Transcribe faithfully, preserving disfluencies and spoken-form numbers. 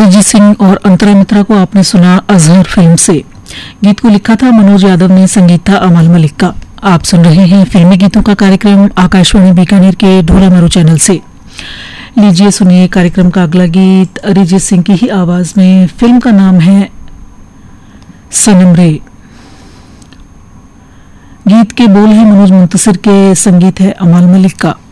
अरिजीत सिंह और अंतरा मित्रा को आपने सुना अजहर फिल्म से। गीत को लिखा था मनोज यादव ने, संगीत था अमल मलिक का। आप सुन रहे हैं फिल्मी गीतों का कार्यक्रम आकाशवाणी बीकानेर के ढोला मरु चैनल से। लीजिए सुनिए कार्यक्रम का अगला गीत अरिजीत सिंह की ही आवाज में। फिल्म का नाम है सनम रे। गीत के बोल है मनोज मुंतसिर के, संगीत है अमल मलिक का।